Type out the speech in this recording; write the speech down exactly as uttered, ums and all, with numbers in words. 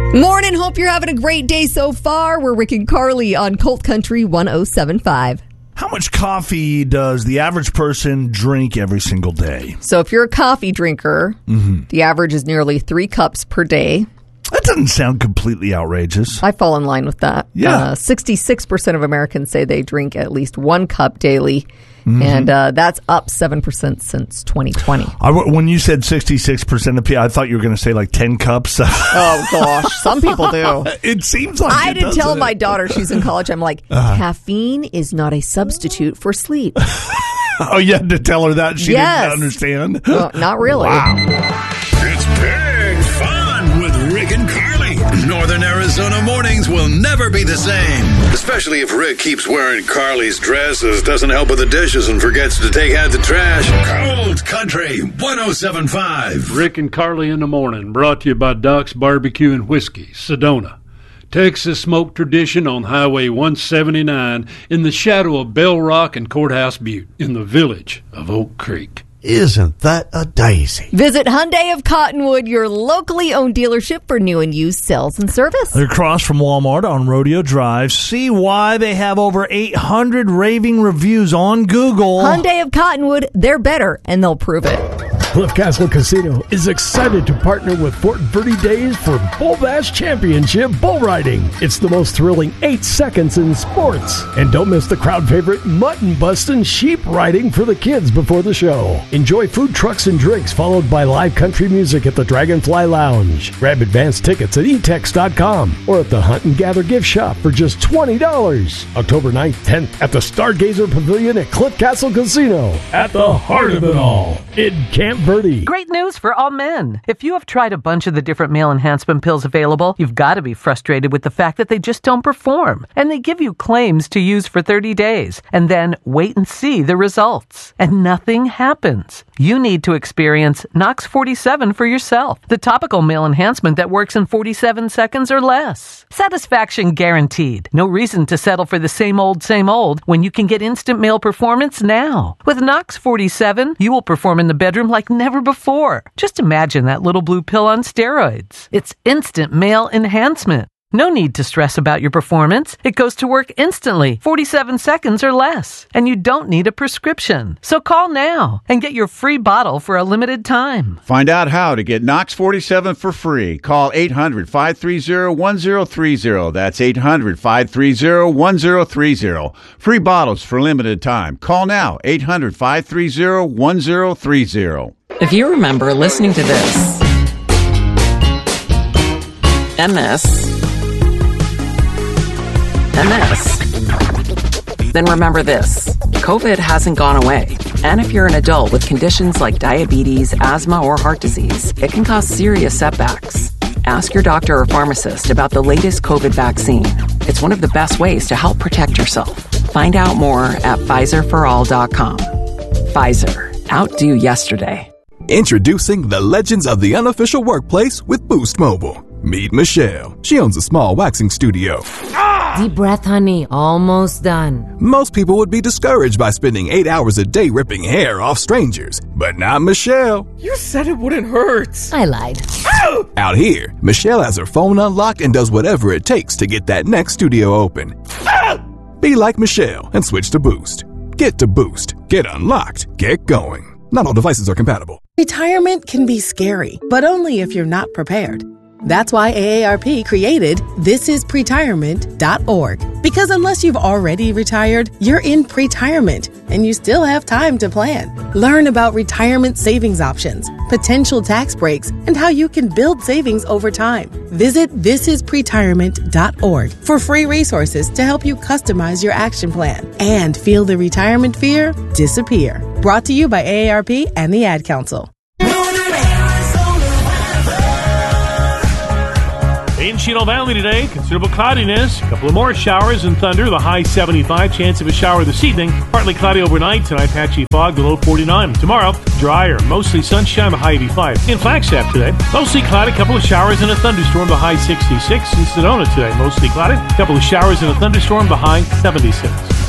Morning, hope you're having a great day so far. We're Rick and Carly on Colt Country one oh seven point five. How much coffee does the average person drink every single day? So if you're a coffee drinker, mm-hmm. the average is nearly three cups per day. That doesn't sound completely outrageous. I fall in line with that. Yeah. Uh, sixty-six percent of Americans say they drink at least one cup daily, mm-hmm. and uh, that's up seven percent since twenty twenty. I, when you said sixty-six percent of people, I thought you were going to say like ten cups. Oh, gosh. Some people do. It seems like I it, did tell it? my daughter, she's in college, I'm like, uh-huh. caffeine is not a substitute for sleep. Oh, you had to tell her that? She yes. didn't understand? Well, not really. Wow. It's big fun with Rick and Carly. Northern Arizona mornings will never be the same. Especially if Rick keeps wearing Carly's dresses, doesn't help with the dishes, and forgets to take out the trash. Cold Country one oh seven point five. Rick and Carly in the morning, brought to you by Doc's Barbecue and Whiskey, Sedona. Texas smoke tradition on Highway one seventy-nine in the shadow of Bell Rock and Courthouse Butte in the village of Oak Creek. Isn't that a daisy? Visit Hyundai of Cottonwood, your locally owned dealership for new and used sales and service. They're across from Walmart on Rodeo Drive. See why they have over eight hundred raving reviews on Google. Hyundai of Cottonwood, they're better, and they'll prove it. Cliff Castle Casino is excited to partner with Fort Verde Days for Bull Bash Championship Bull Riding. It's the most thrilling eight seconds in sports. And don't miss the crowd favorite mutton bustin' sheep riding for the kids before the show. Enjoy food trucks and drinks followed by live country music at the Dragonfly Lounge. Grab advance tickets at e tex dot com or at the Hunt and Gather gift shop for just twenty dollars. October ninth, tenth at the Stargazer Pavilion at Cliff Castle Casino. At the heart of it all, in Camp Verde. Great news for all men. If you have tried a bunch of the different male enhancement pills available, you've got to be frustrated with the fact that they just don't perform. And they give you claims to use for thirty days, and then wait and see the results. And nothing happens. You need to experience Nox forty-seven for yourself, the topical male enhancement that works in forty-seven seconds or less. Satisfaction guaranteed. No reason to settle for the same old, same old when you can get instant male performance now. With Nox forty-seven, you will perform in the bedroom like never before. Just imagine that little blue pill on steroids. It's instant male enhancement. No need to stress about your performance. It goes to work instantly, forty-seven seconds or less. And you don't need a prescription. So call now and get your free bottle for a limited time. Find out how to get Nox forty-seven for free. Call eight hundred, five three zero, one zero three zero. That's eight hundred, five three zero, one zero three zero. Free bottles for limited time. Call now, eight hundred, five three zero, one zero three zero. If you remember listening to this and this and this, then remember this. COVID hasn't gone away. And if you're an adult with conditions like diabetes, asthma, or heart disease, it can cause serious setbacks. Ask your doctor or pharmacist about the latest COVID vaccine. It's one of the best ways to help protect yourself. Find out more at Pfizer for all dot com. Pfizer. Outdo yesterday. Introducing the legends of the unofficial workplace with Boost Mobile. Meet Michelle. She owns a small waxing studio. Deep breath, honey. Almost done. Most people would be discouraged by spending eight hours a day ripping hair off strangers. But not Michelle. You said it wouldn't hurt. I lied. Ow! Out here, Michelle has her phone unlocked and does whatever it takes to get that next studio open. Ow! Be like Michelle and switch to Boost. Get to Boost. Get unlocked. Get going. Not all devices are compatible. Retirement can be scary, but only if you're not prepared. That's why A A R P created this is pretirement dot org. Because unless you've already retired, you're in pretirement, and you still have time to plan. Learn about retirement savings options, potential tax breaks, and how you can build savings over time. Visit this is pretirement dot org for free resources to help you customize your action plan and feel the retirement fear disappear. Brought to you by A A R P and the Ad Council. In Chino Valley today, considerable cloudiness, a couple of more showers and thunder, the high seventy-five, chance of a shower this evening, partly cloudy overnight, tonight patchy fog, the low forty-nine. Tomorrow, drier, mostly sunshine, the high eighty-five. In Flagstaff today, mostly cloudy, a couple of showers and a thunderstorm, the high sixty-six. In Sedona today, mostly cloudy, a couple of showers and a thunderstorm, the high seventy-six.